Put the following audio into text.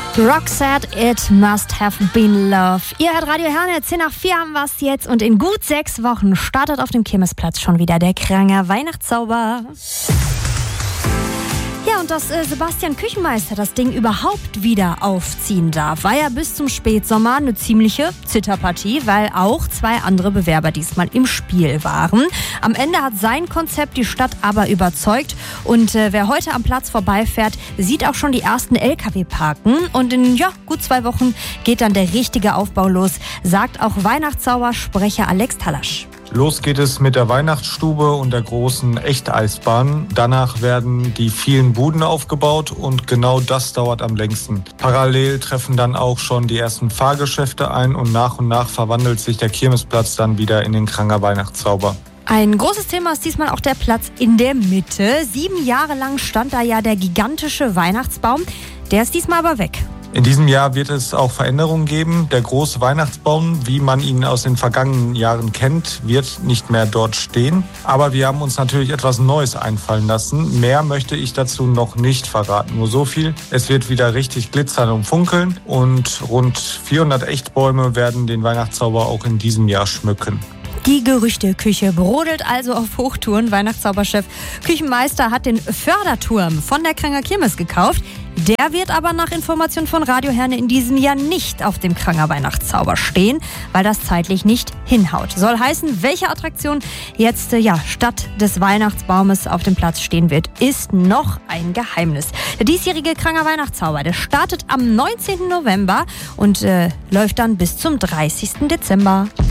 Roxette, It Must Have Been Love. Ihr hört Radio Herne, 10 nach 4 haben wir es jetzt und in gut 6 Wochen startet auf dem Kirmesplatz schon wieder der Kranger Weihnachtszauber. Ja, und dass Sebastian Küchenmeister das Ding überhaupt wieder aufziehen darf, war ja bis zum Spätsommer eine ziemliche Zitterpartie, weil auch 2 andere Bewerber diesmal im Spiel waren. Am Ende hat sein Konzept die Stadt aber überzeugt und wer heute am Platz vorbeifährt, sieht auch schon die ersten LKW parken und in gut 2 Wochen geht dann der richtige Aufbau los, sagt auch Weihnachtszaubersprecher Alex Talasch. Los geht es mit der Weihnachtsstube und der großen Echteisbahn. Danach werden die vielen Buden aufgebaut und genau das dauert am längsten. Parallel treffen dann auch schon die ersten Fahrgeschäfte ein und nach verwandelt sich der Kirmesplatz dann wieder in den Kranger Weihnachtszauber. Ein großes Thema ist diesmal auch der Platz in der Mitte. 7 Jahre lang stand da ja der gigantische Weihnachtsbaum. Der ist diesmal aber weg. In diesem Jahr wird es auch Veränderungen geben. Der große Weihnachtsbaum, wie man ihn aus den vergangenen Jahren kennt, wird nicht mehr dort stehen. Aber wir haben uns natürlich etwas Neues einfallen lassen. Mehr möchte ich dazu noch nicht verraten. Nur so viel. Es wird wieder richtig glitzern und funkeln. Und rund 400 Echtbäume werden den Weihnachtszauber auch in diesem Jahr schmücken. Die Gerüchteküche brodelt also auf Hochtouren. Weihnachtszauberchef Küchenmeister hat den Förderturm von der Kranger Kirmes gekauft. Der wird aber nach Informationen von Radio Herne in diesem Jahr nicht auf dem Kranger Weihnachtszauber stehen, weil das zeitlich nicht hinhaut. Soll heißen, welche Attraktion jetzt statt des Weihnachtsbaumes auf dem Platz stehen wird, ist noch ein Geheimnis. Der diesjährige Kranger Weihnachtszauber, der startet am 19. November und läuft dann bis zum 30. Dezember.